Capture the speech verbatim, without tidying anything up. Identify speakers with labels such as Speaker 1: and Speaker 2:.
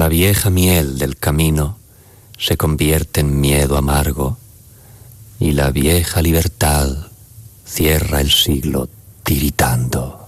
Speaker 1: la vieja miel del camino se convierte en miedo amargo, y la vieja libertad cierra el siglo tiritando.